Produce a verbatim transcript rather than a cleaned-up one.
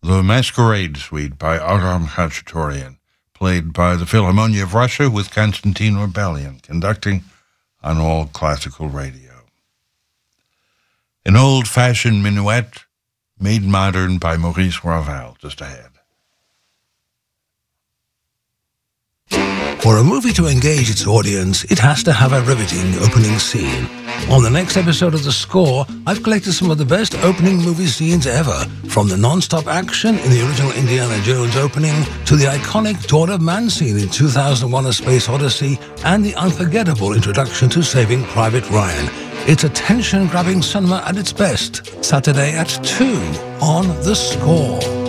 The Masquerade Suite by Aram Khachaturian, played by the Philharmonia of Russia with Konstantin Orbelian, conducting on All Classical Radio. An old-fashioned minuet made modern by Maurice Ravel, just ahead. For a movie to engage its audience, it has to have a riveting opening scene. On the next episode of The Score, I've collected some of the best opening movie scenes ever, from the non-stop action in the original Indiana Jones opening to the iconic Dawn of Man scene in two thousand one: A Space Odyssey and the unforgettable introduction to Saving Private Ryan. It's a tension-grabbing cinema at its best. Saturday at two on The Score.